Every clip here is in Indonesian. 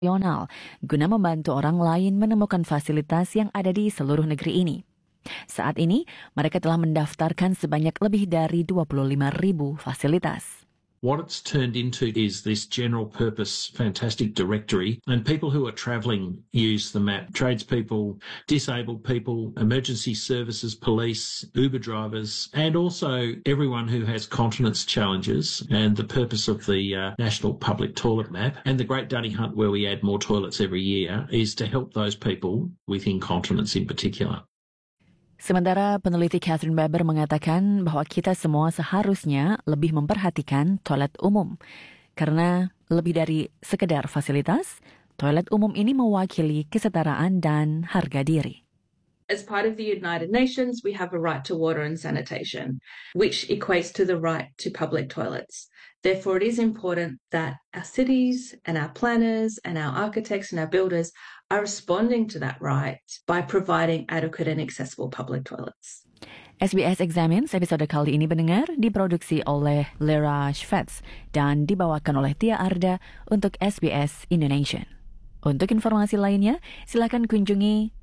nasional guna membantu orang lain menemukan fasilitas yang ada di seluruh negeri ini. Saat ini, mereka telah mendaftarkan sebanyak lebih dari 25.000 fasilitas. What it's turned into is this general purpose fantastic directory, and people who are travelling use the map. Tradespeople, disabled people, emergency services, police, Uber drivers, and also everyone who has continence challenges. And the purpose of the National Public Toilet Map and the Great Dunny Hunt, where we add more toilets every year, is to help those people with incontinence in particular. Sementara peneliti Catherine Baber mengatakan bahwa kita semua seharusnya lebih memperhatikan toilet umum. Karena lebih dari sekedar fasilitas, toilet umum ini mewakili kesetaraan dan harga diri. As part of the United Nations, we have a right to water and sanitation, which equates to the right to public toilets. Therefore, it is important that our cities and our planners and our architects and our builders are responding to that right by providing adequate and accessible public toilets. SBS Examines episode kali ini pendengar diproduksi oleh Lera Schvetz dan dibawakan oleh Tia Arda untuk SBS Indonesia. Untuk informasi lainnya, silakan kunjungi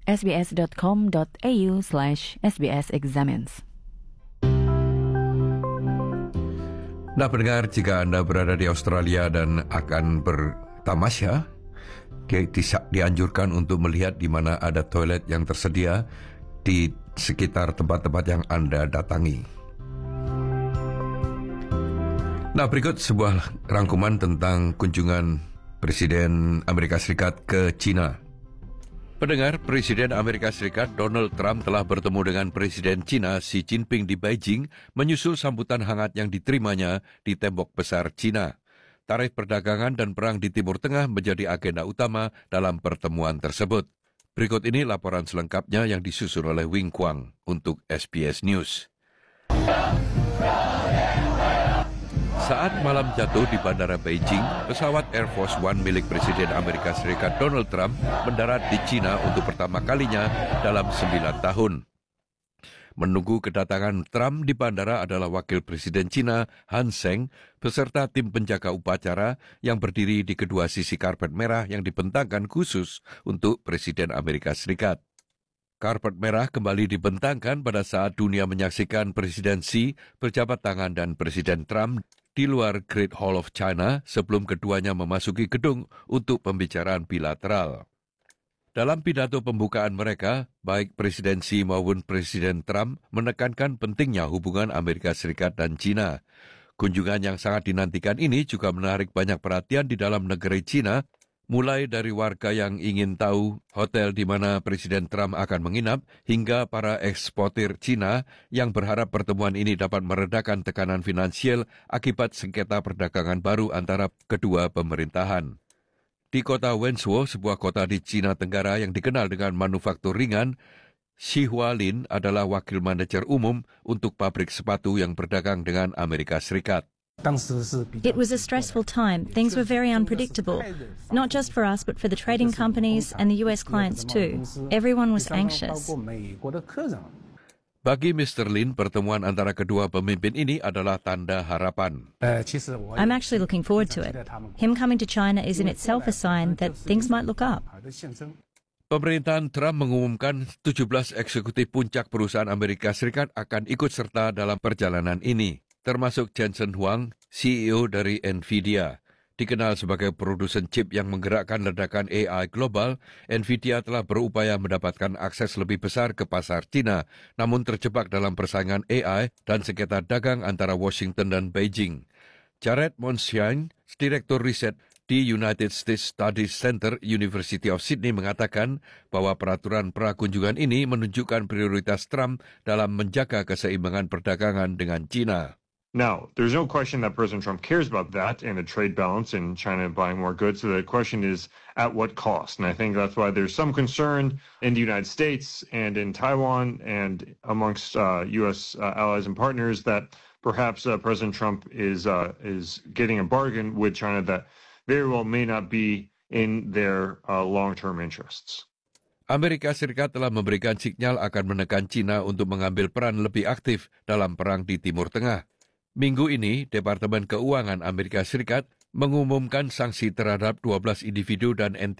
sbs.com.au/sbsexamines. Nah, pendengar, jika Anda berada di Australia dan akan bertamasya, dianjurkan untuk melihat di mana ada toilet yang tersedia di sekitar tempat-tempat yang Anda datangi. Nah, berikut sebuah rangkuman tentang kunjungan Presiden Amerika Serikat ke China. Pendengar, Presiden Amerika Serikat Donald Trump telah bertemu dengan Presiden China Xi Jinping di Beijing menyusul sambutan hangat yang diterimanya di Tembok Besar China. Tarif perdagangan dan perang di Timur Tengah menjadi agenda utama dalam pertemuan tersebut. Berikut ini laporan selengkapnya yang disusun oleh Wing Kwang untuk SBS News. Saat malam jatuh di Bandara Beijing, pesawat Air Force One milik Presiden Amerika Serikat Donald Trump mendarat di China untuk pertama kalinya dalam 9 tahun. Menunggu kedatangan Trump di bandara adalah Wakil Presiden China Han Zheng beserta tim penjaga upacara yang berdiri di kedua sisi karpet merah yang dibentangkan khusus untuk Presiden Amerika Serikat. Karpet merah kembali dibentangkan pada saat dunia menyaksikan Presiden Xi berjabat tangan dan Presiden Trump di luar Great Hall of China sebelum keduanya memasuki gedung untuk pembicaraan bilateral. Dalam pidato pembukaan mereka, baik Presiden Xi maupun Presiden Trump menekankan pentingnya hubungan Amerika Serikat dan China. Kunjungan yang sangat dinantikan ini juga menarik banyak perhatian di dalam negeri China, mulai dari warga yang ingin tahu hotel di mana Presiden Trump akan menginap, hingga para eksportir China yang berharap pertemuan ini dapat meredakan tekanan finansial akibat sengketa perdagangan baru antara kedua pemerintahan. Di kota Wenzhou, sebuah kota di China Tenggara yang dikenal dengan manufaktur ringan, Xi Hualin adalah wakil manajer umum untuk pabrik sepatu yang berdagang dengan Amerika Serikat. It was a stressful time. Things were very unpredictable, not just for us, but for the trading companies and the US clients too. Everyone was anxious. Bagi Mr. Lin, pertemuan antara kedua pemimpin ini adalah tanda harapan. I'm actually looking forward to it. Him coming to China is in itself a sign that things might look up. Pemerintahan Trump mengumumkan 17 eksekutif puncak perusahaan Amerika Serikat akan ikut serta dalam perjalanan ini, termasuk Jensen Huang, CEO dari Nvidia. Dikenal sebagai produsen chip yang menggerakkan ledakan AI global, Nvidia telah berupaya mendapatkan akses lebih besar ke pasar China, namun terjebak dalam persaingan AI dan sengketa dagang antara Washington dan Beijing. Jared Monsian, Direktur Riset di United States Studies Center, University of Sydney, mengatakan bahwa peraturan prakunjungan ini menunjukkan prioritas Trump dalam menjaga keseimbangan perdagangan dengan China. Now, there's no question that President Trump cares about that and the trade balance and China buying more goods. So the question is, at what cost? And I think that's why there's some concern in the United States and in Taiwan and amongst U.S. Allies and partners that perhaps President Trump is getting a bargain with China that very well may not be in their long-term interests. Amerika Serikat telah memberikan sinyal akan menekan China untuk mengambil peran lebih aktif dalam perang di Timur Tengah. Minggu ini, Departemen Keuangan Amerika Serikat mengumumkan sanksi terhadap 12 individu dan